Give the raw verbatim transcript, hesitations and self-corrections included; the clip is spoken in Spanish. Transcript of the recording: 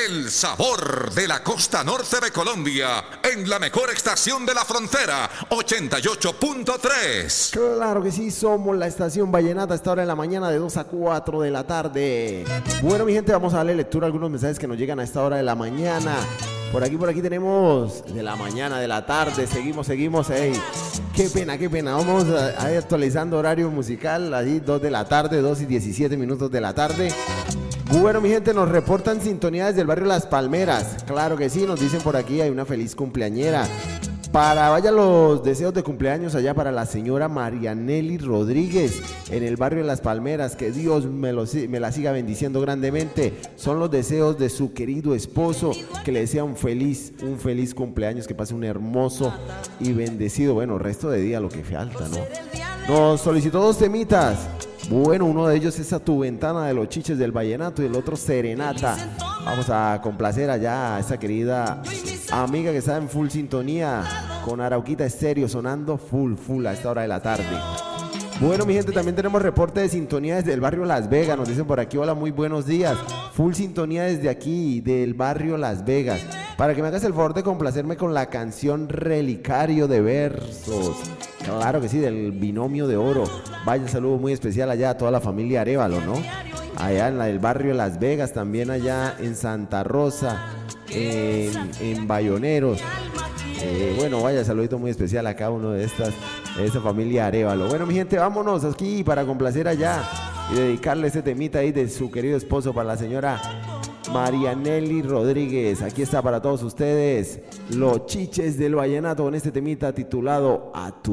El sabor de la costa norte de Colombia, en la mejor estación de la frontera, ochenta y ocho punto tres. Claro que sí, somos la estación Vallenata a esta hora de la mañana, de dos a cuatro de la tarde. Bueno, mi gente, vamos a darle lectura a algunos mensajes que nos llegan a esta hora de la mañana. Por aquí, por aquí tenemos de la mañana, de la tarde, seguimos, seguimos, ey, qué pena, qué pena, vamos a, a ir actualizando horario musical, ahí dos de la tarde, dos y diecisiete minutos de la tarde. Bueno, mi gente, nos reportan sintonía desde el barrio Las Palmeras, claro que sí, nos dicen por aquí, hay una feliz cumpleañera. Para vaya los deseos de cumpleaños allá para la señora Marianelli Rodríguez en el barrio de Las Palmeras, que Dios me, lo, me la siga bendiciendo grandemente. Son los deseos de su querido esposo, que le desea un feliz, un feliz cumpleaños, que pase un hermoso y bendecido, bueno, resto de día, lo que falta, ¿no? Nos solicitó dos temitas. Bueno, uno de ellos es A tu ventana, de los Chiches del Vallenato, y el otro Serenata. Vamos a complacer allá a esa querida amiga que está en full sintonía con Arauquita Estéreo sonando full, full a esta hora de la tarde. Bueno, mi gente, también tenemos reporte de sintonía desde el barrio Las Vegas. Nos dicen por aquí, hola, muy buenos días. Full sintonía desde aquí, del barrio Las Vegas. Para que me hagas el favor de complacerme con la canción Relicario de Versos. Claro que sí, del Binomio de Oro. Vaya, un saludo muy especial allá a toda la familia Arévalo, ¿no? Allá en la del barrio Las Vegas, también allá en Santa Rosa, en, en Bayoneros. Eh, bueno, vaya, saludito muy especial a cada uno de estas, de esta familia Arévalo. Bueno, mi gente, vámonos aquí para complacer allá y dedicarle este temita ahí de su querido esposo para la señora Marianelli Rodríguez. Aquí está para todos ustedes, los Chiches del Vallenato, con este temita titulado A tu